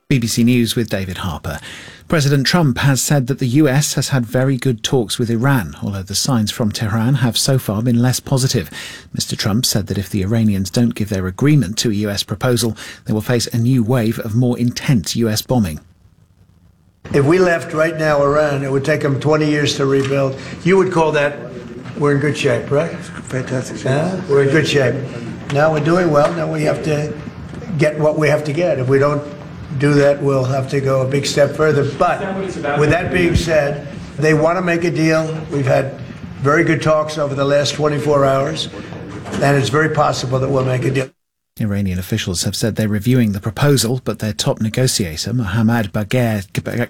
BBC News with David Harper. President Trump has said that the US has had very good talks with Iran, although the signs from Tehran have so far been less positive. Mr. Trump said that if the Iranians don't give their agreement to a US proposal, they will face a new wave of more intense US bombing. If we left right now Iran, it would take them 20 years to rebuild. You would call that, we're in good shape, right? Fantastic shape. We're in good shape. Now we're doing well. Now we have to get what we have to get. If we don't do that, we'll have to go a big step further. But with that being said, they want to make a deal. We've had very good talks over the last 24 hours, and it's very possible that we'll make a deal. Iranian officials have said they're reviewing the proposal, but their top negotiator, Mohammad Bagher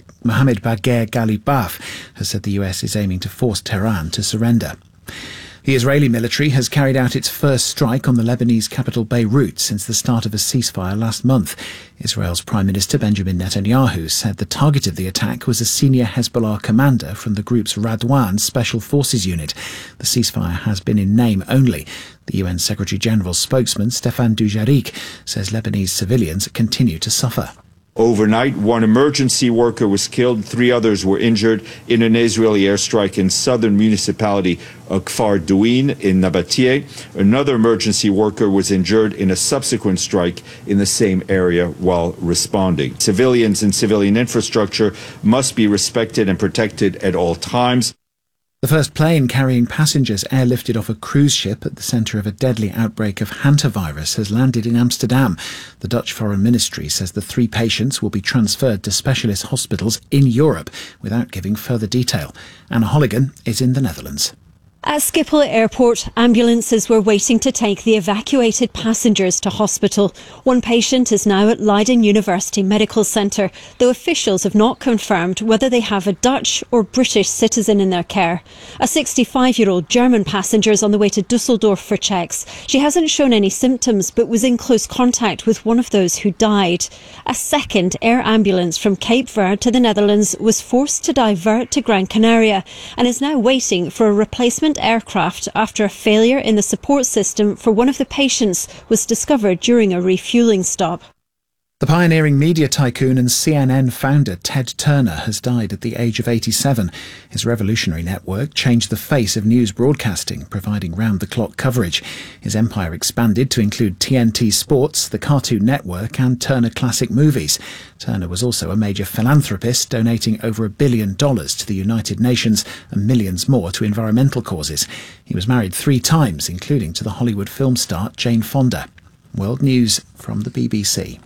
Ghalibaf, has said the US is aiming to force Tehran to surrender. The Israeli military has carried out its first strike on the Lebanese capital Beirut since the start of a ceasefire last month. Israel's Prime Minister Benjamin Netanyahu said the target of the attack was a senior Hezbollah commander from the group's Radwan Special Forces unit. The ceasefire has been in name only. The UN Secretary-General's spokesman, Stefan Dujarric, says Lebanese civilians continue to suffer. Overnight, one emergency worker was killed, 3 others were injured in an Israeli airstrike in southern municipality of Kfar Douin in Nabatea. Another emergency worker was injured in a subsequent strike in the same area while responding. Civilians and civilian infrastructure must be respected and protected at all times. The first plane carrying passengers airlifted off a cruise ship at the centre of a deadly outbreak of hantavirus has landed in Amsterdam. The Dutch Foreign Ministry says the 3 patients will be transferred to specialist hospitals in Europe without giving further detail. Anna Holligan is in the Netherlands. At Schiphol Airport, ambulances were waiting to take the evacuated passengers to hospital. One patient is now at Leiden University Medical Centre, though officials have not confirmed whether they have a Dutch or British citizen in their care. A 65-year-old German passenger is on the way to Dusseldorf for checks. She hasn't shown any symptoms but was in close contact with one of those who died. A second air ambulance from Cape Verde to the Netherlands was forced to divert to Gran Canaria and is now waiting for a replacement aircraft after a failure in the support system for one of the patients was discovered during a refuelling stop. The pioneering media tycoon and CNN founder Ted Turner has died at the age of 87. His revolutionary network changed the face of news broadcasting, providing round-the-clock coverage. His empire expanded to include TNT Sports, the Cartoon Network and Turner Classic Movies. Turner was also a major philanthropist, donating over $1 billion to the United Nations and millions more to environmental causes. He was married 3 times, including to the Hollywood film star Jane Fonda. World News from the BBC.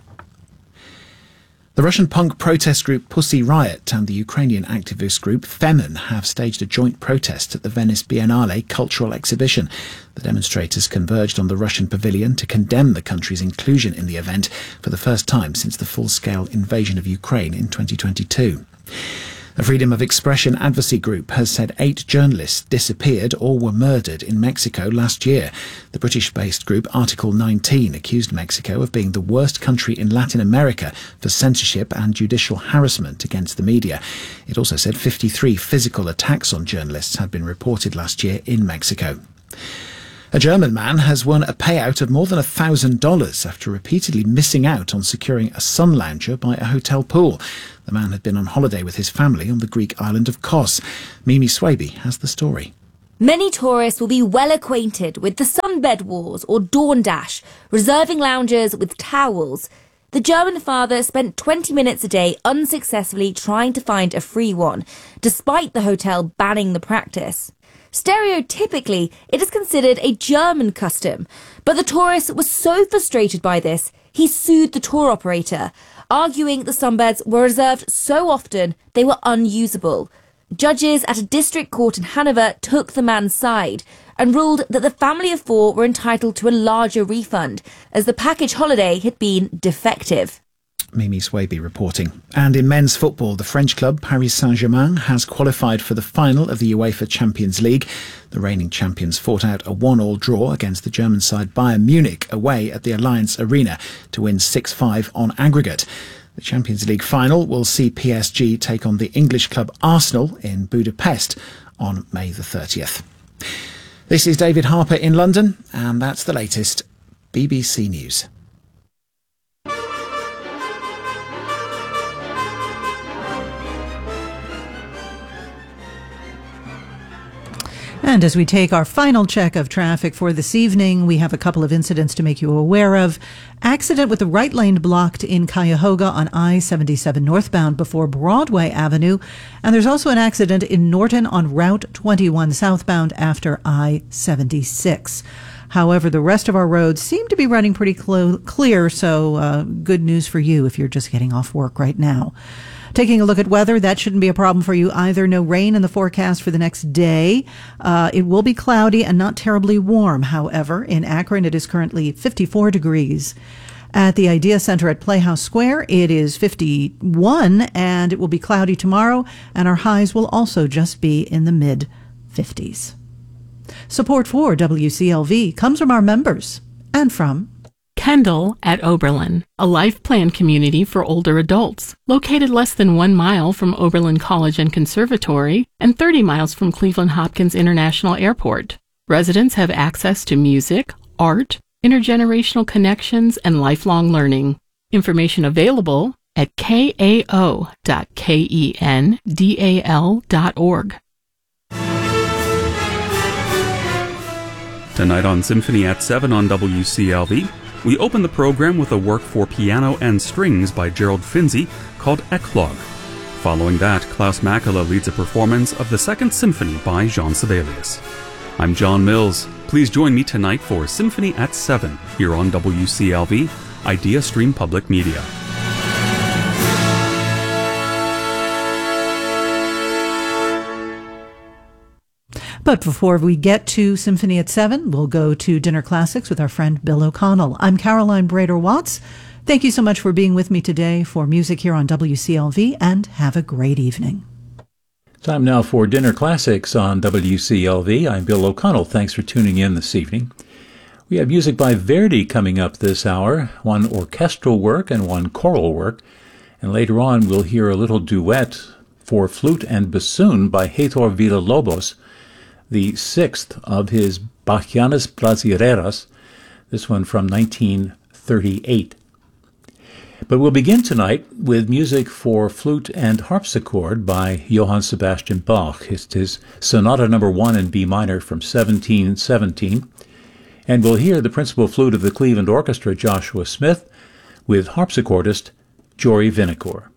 The Russian punk protest group Pussy Riot and the Ukrainian activist group Femen have staged a joint protest at the Venice Biennale cultural exhibition. The demonstrators converged on the Russian pavilion to condemn the country's inclusion in the event for the first time since the full-scale invasion of Ukraine in 2022. A freedom of expression advocacy group has said 8 journalists disappeared or were murdered in Mexico last year. The British-based group Article 19 accused Mexico of being the worst country in Latin America for censorship and judicial harassment against the media. It also said 53 physical attacks on journalists had been reported last year in Mexico. A German man has won a payout of more than $1,000 after repeatedly missing out on securing a sun lounger by a hotel pool. The man had been on holiday with his family on the Greek island of Kos. Mimi Swaby has the story. Many tourists will be well acquainted with the sunbed wars or dawn dash, reserving loungers with towels. The German father spent 20 minutes a day unsuccessfully trying to find a free one, despite the hotel banning the practice. Stereotypically, it is considered a German custom, but the tourist was so frustrated by this, he sued the tour operator, arguing the sunbeds were reserved so often they were unusable. Judges at a district court in Hanover took the man's side and ruled that the family of 4 were entitled to a larger refund, as the package holiday had been defective. Mimi Swaby reporting. And in men's football, the French club Paris Saint-Germain has qualified for the final of the UEFA Champions League. The reigning champions fought out a 1-1 draw against the German side Bayern Munich away at the Allianz Arena to win 6-5 on aggregate. The Champions League final will see PSG take on the English club Arsenal in Budapest on May the 30th. This is David Harper in London, and that's the latest BBC News. And as we take our final check of traffic for this evening, we have a couple of incidents to make you aware of. Accident with the right lane blocked in Cuyahoga on I-77 northbound before Broadway Avenue. And there's also an accident in Norton on Route 21 southbound after I-76. However, the rest of our roads seem to be running pretty clear, so good news for you if you're just getting off work right now. Taking a look at weather, that shouldn't be a problem for you either. No rain in the forecast for the next day. It will be cloudy and not terribly warm. However, in Akron, it is currently 54 degrees. At the Idea Center at Playhouse Square, it is 51, and it will be cloudy tomorrow, and our highs will also just be in the mid-50s. Support for WCLV comes from our members and from Kendall at Oberlin, a life plan community for older adults, located less than 1 mile from Oberlin College and Conservatory and 30 miles from Cleveland Hopkins International Airport. Residents have access to music, art, intergenerational connections, and lifelong learning. Information available at kao.kendal.org. Tonight on Symphony at 7 on WCLV, we open the program with a work for piano and strings by Gerald Finzi called Eclogue. Following that, Klaus Makela leads a performance of the Second Symphony by Jean Sibelius. I'm John Mills. Please join me tonight for Symphony at 7 here on WCLV, Idea Stream Public Media. But before we get to Symphony at 7, we'll go to Dinner Classics with our friend Bill O'Connell. I'm Caroline Brader-Watts. Thank you so much for being with me today for music here on WCLV, and have a great evening. Time now for Dinner Classics on WCLV. I'm Bill O'Connell. Thanks for tuning in this evening. We have music by Verdi coming up this hour, one orchestral work and one choral work. And later on, we'll hear a little duet for flute and bassoon by Heitor Villa-Lobos, the sixth of his Bachianas Brasileiras, this one from 1938. But we'll begin tonight with music for flute and harpsichord by Johann Sebastian Bach. It's his Sonata No. 1 in B minor from 1717. And we'll hear the principal flute of the Cleveland Orchestra, Joshua Smith, with harpsichordist Jory Vinacore.